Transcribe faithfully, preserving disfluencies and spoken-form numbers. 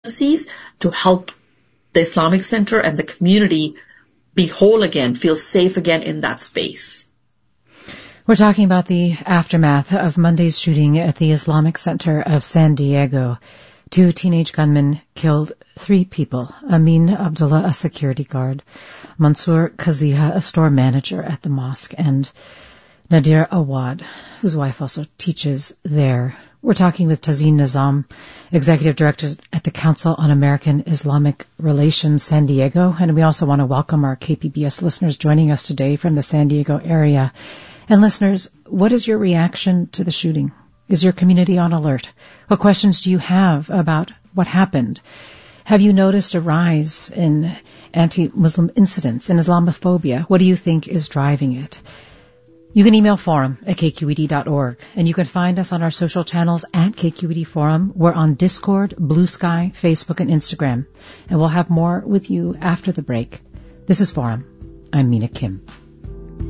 to help the Islamic Center and the community be whole again, feel safe again in that space. We're talking about the aftermath of Monday's shooting at the Islamic Center of San Diego. Two teenage gunmen killed three people. Amin Abdullah, a security guard, Mansour Kaziha, a store manager at the mosque, and Nadir Awad, whose wife also teaches there. We're talking with Tazeen Nizam, Executive Director at the Council on American Islamic Relations, San Diego. And we also want to welcome our K P B S listeners joining us today from the San Diego area. And listeners, what is your reaction to the shooting? Is your community on alert? What questions do you have about what happened? Have you noticed a rise in anti-Muslim incidents, in Islamophobia? What do you think is driving it? You can email forum at k q e d dot org, and you can find us on our social channels at K Q E D Forum. We're on Discord, Blue Sky, Facebook, and Instagram. And we'll have more with you after the break. This is Forum. I'm Mina Kim.